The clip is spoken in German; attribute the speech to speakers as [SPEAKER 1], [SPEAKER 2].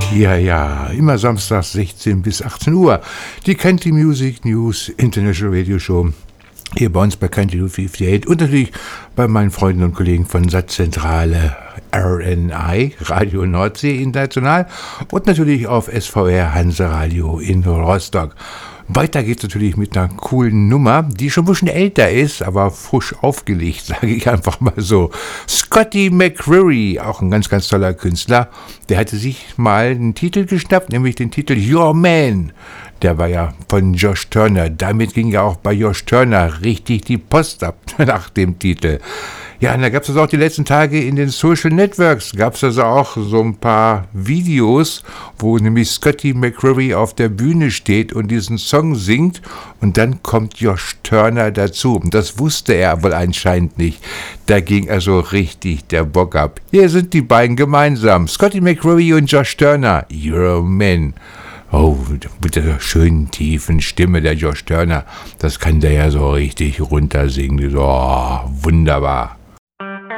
[SPEAKER 1] Ja, immer samstags 16 bis 18 Uhr. Die Country Music News International Radio Show. Hier bei uns bei Country 58 und natürlich bei meinen Freunden und Kollegen von Satzzentrale RNI, Radio Nordsee International und natürlich auf SVR Hanse Radio in Rostock. Weiter geht's natürlich mit einer coolen Nummer, die schon ein bisschen älter ist, aber frisch aufgelegt, sage ich einfach mal so. Scotty McCreery, auch ein ganz, ganz toller Künstler, der hatte sich mal einen Titel geschnappt, nämlich den Titel Your Man. Der war ja von Josh Turner. Damit ging ja auch bei Josh Turner richtig die Post ab nach dem Titel. Ja, und da gab es auch die letzten Tage in den Social Networks, gab es also auch so ein paar Videos, wo nämlich Scotty McCreery auf der Bühne steht und diesen Song singt und dann kommt Josh Turner dazu. Und das wusste er wohl anscheinend nicht. Da ging also richtig der Bock ab. Hier sind die beiden gemeinsam, Scotty McCreery und Josh Turner, Your Man. Oh, mit der schönen, tiefen Stimme der Josh Turner, das kann der ja so richtig runtersingen. So, wunderbar.